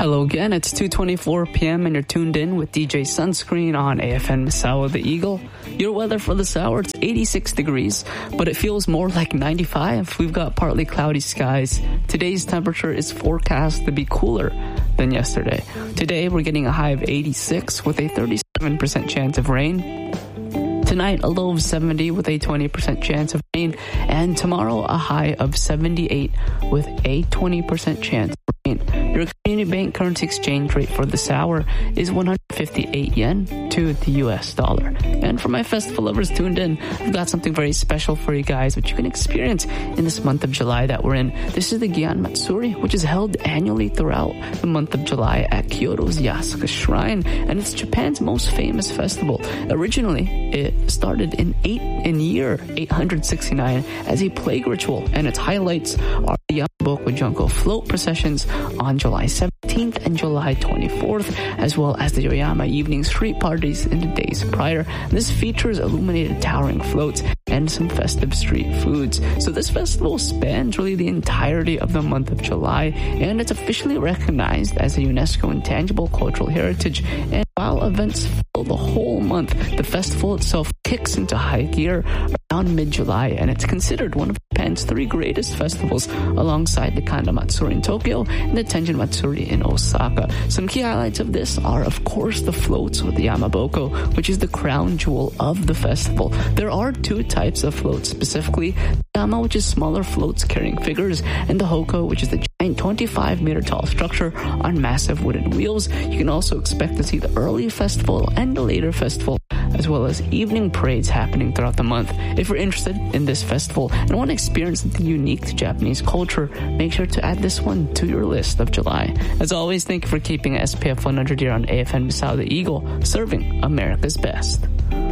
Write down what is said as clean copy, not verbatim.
Hello again, it's 2:24 p.m. and you're tuned in with DJ Sunscreen on AFN Misawa the Eagle. Your weather for this hour, it's 86 degrees, but it feels more like 95. We've got partly cloudy skies. Today's temperature is forecast to be cooler than yesterday. Today, we're getting a high of 86 with a 37% chance of rain. Tonight, a low of 70 with a 20% chance of rain. And tomorrow, a high of 78 with a 20% chance of rain. Your Community Bank currency exchange rate for this hour is 158 yen to the US dollar. And for my festival lovers tuned in, I've got something very special for you guys, which you can experience in this month of July that we're in. This is the Gion Matsuri, which is held annually throughout the month of July at Kyoto's Yasuka Shrine. And it's Japan's most famous festival. Originally, it started in year 869 as a plague ritual, and its highlights are the Yamaboku Junko float processions on July 17th and July 24th, as well as the Yoyama evening street parties in the days prior. This features illuminated towering floats and some festive street foods. So this festival spans really the entirety of the month of July, and it's officially recognized as a UNESCO Intangible Cultural Heritage. And while events fill the whole month, the festival itself kicks into high gear around mid-July, and it's considered one of Japan's three greatest festivals alongside the Kanda Matsuri in Tokyo and the Tenjin Matsuri in Osaka. Some key highlights of this are, of course, the floats with the Yamaboko, which is the crown jewel of the festival. There are two types of floats, specifically the Yama, which is smaller floats carrying figures, and the Hoko, which is the giant 25-meter tall structure on massive wooden wheels. You can also expect to see the early festival and the later festival, as well as evening parades happening throughout the month. If you're interested in this festival and want to experience something unique to Japanese culture, make sure to add this one to your list of July. As always, thank you for keeping SPF 100 here on AFN Misawa the Eagle, serving America's best.